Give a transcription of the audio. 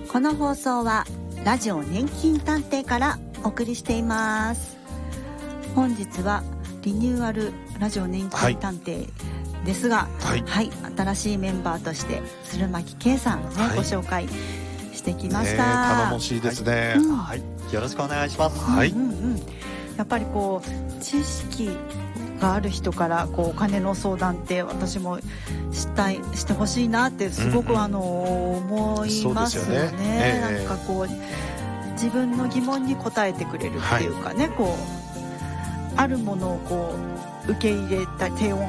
この放送はラジオ年金探偵からお送りしています。本日はリニューアルラジオ年金探偵ですが、新しいメンバーとして鶴巻圭さんね、ご紹介してきました。 頼もしいですね。 よろしくお願いします。 やっぱりこう知識がある人からこうお金の相談って私もしてほしいなってすごく思いますよね。なんかこう自分の疑問に答えてくれるっていうかね、こうあるものをこう受け入れた低音